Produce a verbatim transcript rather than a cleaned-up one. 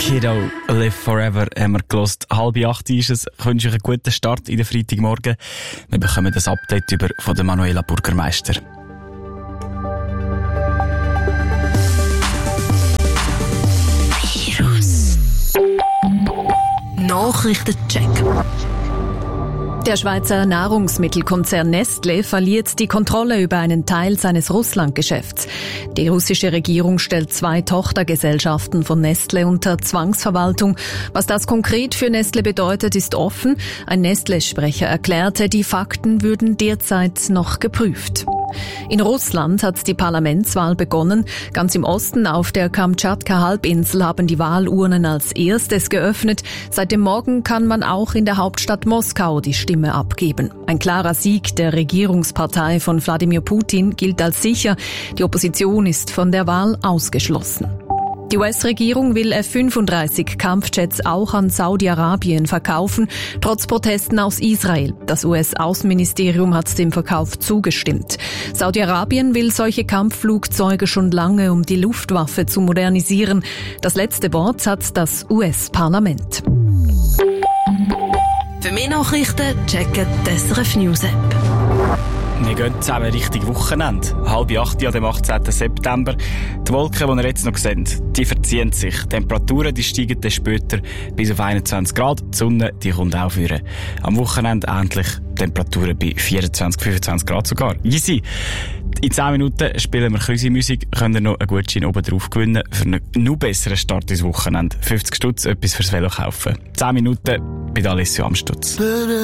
Kiddo, Live Forever haben wir gehört. Halb acht ist es. Ich wünsche euch einen guten Start in den Freitagmorgen. Wir bekommen das Update über von der Manuela Bürgermeister. Virus. Nachrichtencheck. Der Schweizer Nahrungsmittelkonzern Nestlé verliert die Kontrolle über einen Teil seines Russlandgeschäfts. Die russische Regierung stellt zwei Tochtergesellschaften von Nestlé unter Zwangsverwaltung. Was das konkret für Nestlé bedeutet, ist offen. Ein Nestlé-Sprecher erklärte, die Fakten würden derzeit noch geprüft. In Russland hat die Parlamentswahl begonnen. Ganz im Osten auf der Kamtschatka-Halbinsel haben die Wahlurnen als erstes geöffnet. Seit dem Morgen kann man auch in der Hauptstadt Moskau die Stimme abgeben. Ein klarer Sieg der Regierungspartei von Wladimir Putin gilt als sicher. Die Opposition ist von der Wahl ausgeschlossen. Die U S-Regierung will F fünfunddreißig Kampfjets auch an Saudi-Arabien verkaufen, trotz Protesten aus Israel. Das U S-Außenministerium hat dem Verkauf zugestimmt. Saudi-Arabien will solche Kampfflugzeuge schon lange, um die Luftwaffe zu modernisieren. Das letzte Wort hat das U S-Parlament. Für mehr Nachrichten checken die S R F News App. Wir gehen zusammen Richtung Wochenende. Halb acht an dem achtzehnten September. Die Wolken, die ihr jetzt noch seht, die verziehen sich. Die Temperaturen die steigen dann später bis auf einundzwanzig Grad. Die Sonne die kommt auch führen. Am Wochenende endlich Temperaturen bei vierundzwanzig, fünfundzwanzig Grad sogar. Easy. In zehn Minuten spielen wir Küsi-Musik. Könnt ihr noch einen Gutschein oben drauf gewinnen für einen noch besseren Start ins Wochenende. fünfzig Stutz, etwas fürs Velo kaufen. zehn Minuten bei Alessio Amstutz.